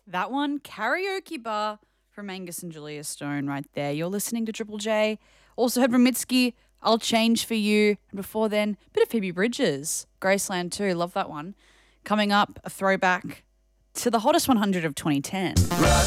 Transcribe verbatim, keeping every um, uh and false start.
That one, Karaoke Bar from Angus and Julia Stone right there. You're listening to Triple J. Also heard from Mitski, I'll Change For You. And before then, bit of Phoebe Bridges, Graceland too. Love that one. Coming up, a throwback to the hottest one hundred of twenty ten. Right